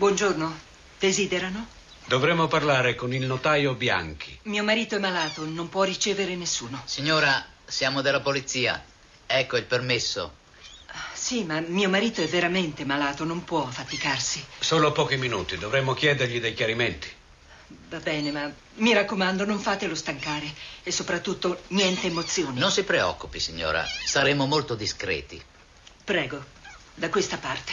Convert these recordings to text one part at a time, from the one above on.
Buongiorno. Desiderano? Dovremmo parlare con il notaio Bianchi. Mio marito è malato, non può ricevere nessuno. Signora, siamo della polizia. Ecco il permesso. Sì, ma mio marito è veramente malato, non può affaticarsi. Solo pochi minuti, dovremmo chiedergli dei chiarimenti. Va bene, ma mi raccomando, non fatelo stancare. E soprattutto niente emozioni. Non si preoccupi, signora. Saremo molto discreti. Prego, da questa parte.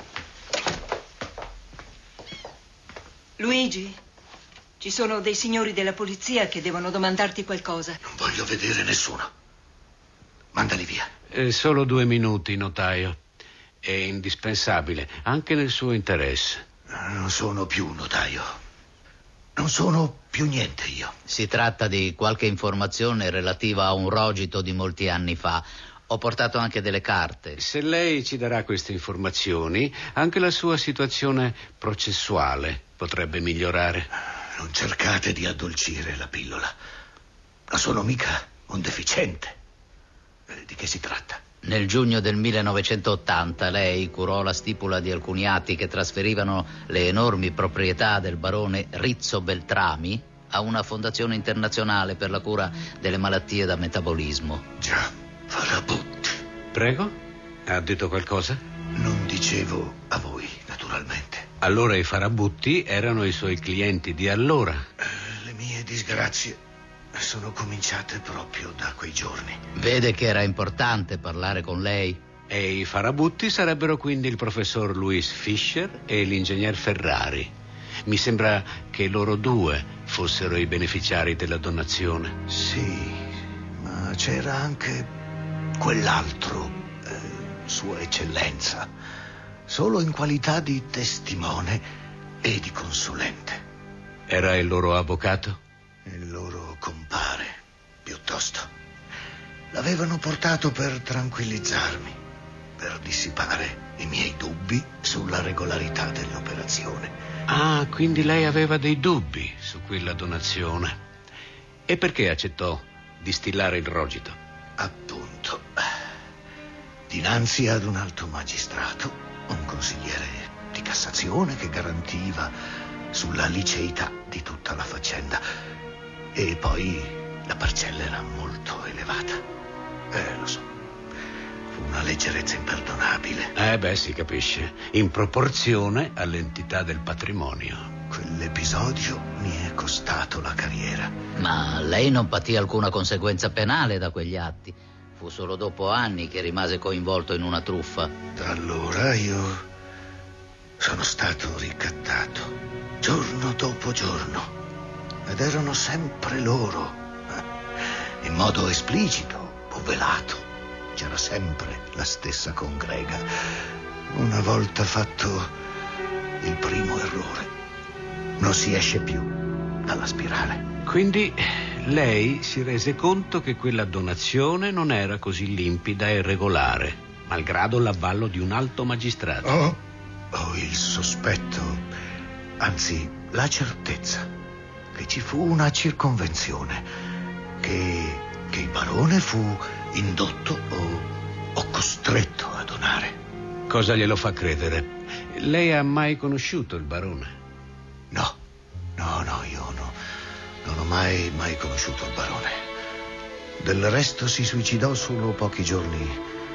Luigi, ci sono dei signori della polizia che devono domandarti qualcosa. Non voglio vedere nessuno. Mandali via. Solo 2 minuti, notaio. È indispensabile, anche nel suo interesse. Non sono più notaio. Non sono più niente io. Si tratta di qualche informazione relativa a un rogito di molti anni fa. Ho portato anche delle carte. Se lei ci darà queste informazioni, anche la sua situazione processuale potrebbe migliorare. Non cercate di addolcire la pillola. Non sono mica un deficiente. Di che si tratta? Nel giugno del 1980 lei curò la stipula di alcuni atti che trasferivano le enormi proprietà del barone Rizzo Beltrami a una fondazione internazionale per la cura delle malattie da metabolismo. Già, Farabutti. Prego? Ha detto qualcosa? Non dicevo a voi, naturalmente. Allora i Farabutti erano i suoi clienti di allora. Le mie disgrazie sono cominciate proprio da quei giorni. Vede che era importante parlare con lei? E i Farabutti sarebbero quindi il professor Louis Fischer e l'ingegner Ferrari. Mi sembra che loro due fossero i beneficiari della donazione. Sì, ma c'era anche quell'altro, Sua Eccellenza, solo in qualità di testimone e di consulente. Era il loro avvocato? Il loro compare, piuttosto. L'avevano portato per tranquillizzarmi, per dissipare i miei dubbi sulla regolarità dell'operazione. Ah, quindi lei aveva dei dubbi su quella donazione. E perché accettò di stillare il rogito? Appunto. Dinanzi ad un alto magistrato, un consigliere di Cassazione che garantiva sulla liceità di tutta la faccenda. E poi la parcella era molto elevata. Lo so. Fu una leggerezza imperdonabile. Beh, si capisce. In proporzione all'entità del patrimonio. Quell'episodio mi è costato la carriera. Ma lei non patì alcuna conseguenza penale da quegli atti. Fu solo dopo anni che rimase coinvolto in una truffa. Da allora io sono stato ricattato, giorno dopo giorno. Ed erano sempre loro, in modo esplicito o velato. C'era sempre la stessa congrega. Una volta fatto il primo errore, non si esce più dalla spirale. Quindi lei si rese conto che quella donazione non era così limpida e regolare, malgrado l'avallo di un alto magistrato. Ho il sospetto, anzi la certezza, che ci fu una circonvenzione, che il barone fu indotto o costretto a donare. Cosa glielo fa credere? Lei ha mai conosciuto il barone? No, io non ho mai conosciuto il barone. Del resto si suicidò solo pochi giorni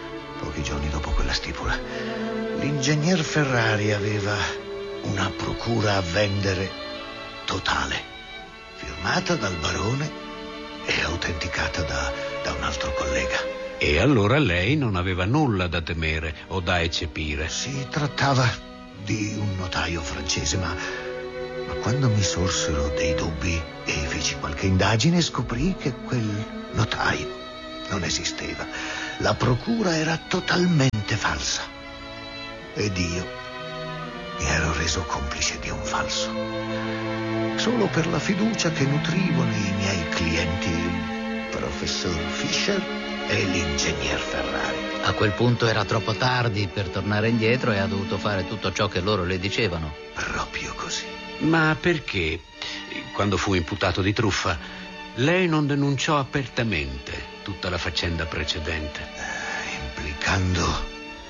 dopo quella stipula. L'ingegner Ferrari aveva una procura a vendere totale, firmata dal barone e autenticata da un altro collega. E allora lei non aveva nulla da temere o da eccepire. Si trattava di un notaio francese, ma quando mi sorsero dei dubbi e feci qualche indagine, scoprì che quel notaio non esisteva. La procura era totalmente falsa. Ed io mi ero reso complice di un falso. Solo per la fiducia che nutrivo nei miei clienti, il professor Fischer e l'ingegner Ferrari. A quel punto era troppo tardi per tornare indietro e ha dovuto fare tutto ciò che loro le dicevano. Proprio così. Ma perché, quando fu imputato di truffa, lei non denunciò apertamente tutta la faccenda precedente? Implicando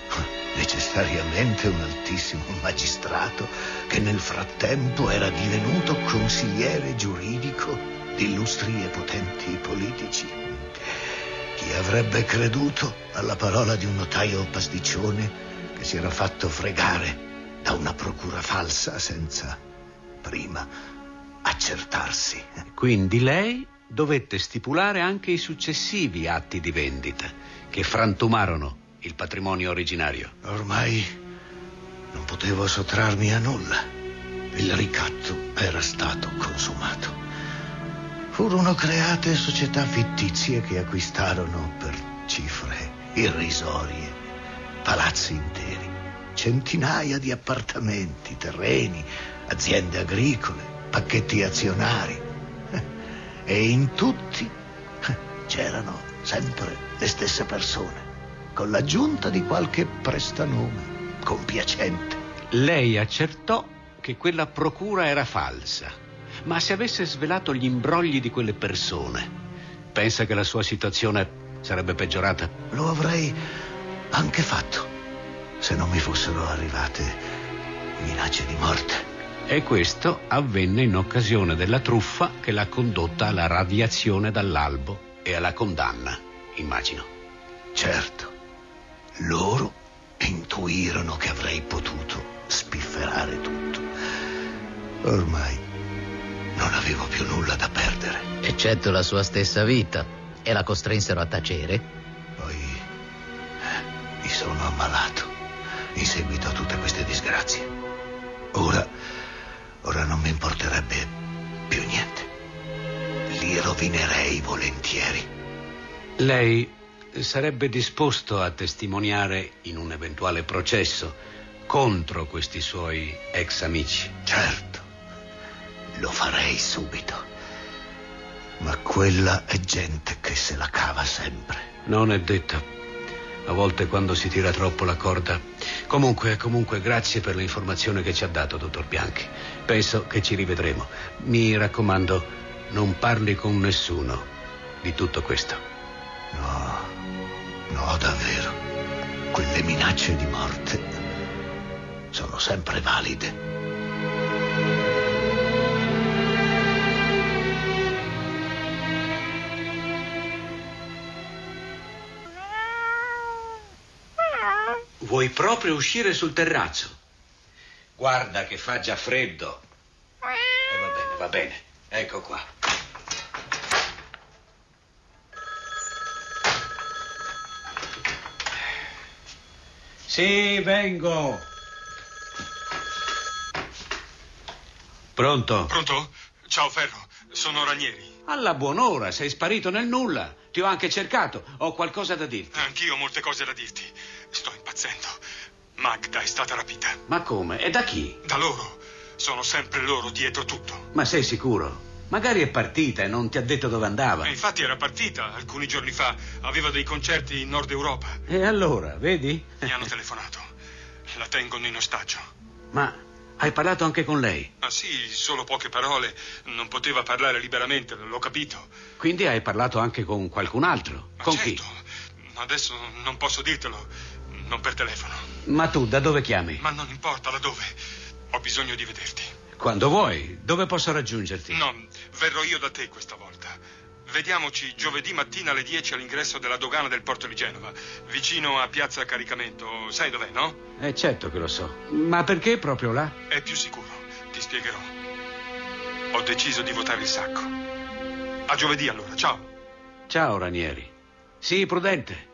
necessariamente un altissimo magistrato che nel frattempo era divenuto consigliere giuridico di illustri e potenti politici. Chi avrebbe creduto alla parola di un notaio pasticcione che si era fatto fregare da una procura falsa senza prima accertarsi? Quindi lei dovette stipulare anche i successivi atti di vendita che frantumarono il patrimonio originario. Ormai non potevo sottrarmi a nulla. Il ricatto era stato consumato. Furono create società fittizie che acquistarono per cifre irrisorie palazzi interi, centinaia di appartamenti, terreni, aziende agricole, pacchetti azionari. E in tutti c'erano sempre le stesse persone, con l'aggiunta di qualche prestanome compiacente. Lei accertò che quella procura era falsa, ma se avesse svelato gli imbrogli di quelle persone, pensa che la sua situazione sarebbe peggiorata? Lo avrei anche fatto se non mi fossero arrivate minacce di morte. E questo avvenne in occasione della truffa che l'ha condotta alla radiazione dall'albo e alla condanna, immagino. Certo, loro intuirono che avrei potuto spifferare tutto. Ormai non avevo più nulla da perdere. Eccetto la sua stessa vita. E la costrinsero a tacere? Poi mi sono ammalato in seguito a tutte queste disgrazie. Ora non mi importerebbe più niente. Li rovinerei volentieri. Lei sarebbe disposto a testimoniare in un eventuale processo contro questi suoi ex amici? Certo, lo farei subito. Ma quella è gente che se la cava sempre. Non è detto. A volte quando si tira troppo la corda. Comunque, grazie per l'informazione che ci ha dato, dottor Bianchi. Penso che ci rivedremo. Mi raccomando, non parli con nessuno di tutto questo. No, davvero. Quelle minacce di morte sono sempre valide. Vuoi proprio uscire sul terrazzo? Guarda che fa già freddo. Va bene. Ecco qua. Sì, vengo. Pronto? Pronto? Ciao Ferro, sono Ranieri. Alla buon'ora, sei sparito nel nulla. Ti ho anche cercato, ho qualcosa da dirti. Anch'io ho molte cose da dirti. Sto impazzendo. Magda è stata rapita. Ma come? E da chi? Da loro. Sono sempre loro dietro tutto. Ma sei sicuro? Magari è partita e non ti ha detto dove andava. E infatti era partita alcuni giorni fa. Aveva dei concerti in Nord Europa. E allora, vedi? Mi hanno telefonato. La tengono in ostaggio. Ma hai parlato anche con lei? Ah sì, solo poche parole. Non poteva parlare liberamente, l'ho capito. Quindi hai parlato anche con qualcun altro? Ma con certo. chi? Adesso non posso dirtelo. Non per telefono. Ma tu da dove chiami? Ma non importa da dove. Ho bisogno di vederti. Quando vuoi. Dove posso raggiungerti? No, verrò io da te questa volta. Vediamoci giovedì mattina alle 10 all'ingresso della dogana del porto di Genova, vicino a Piazza Caricamento. Sai dov'è, no? Certo che lo so. Ma perché proprio là? È più sicuro. Ti spiegherò. Ho deciso di votare il sacco. A giovedì allora, ciao. Ciao, Ranieri. Sii prudente.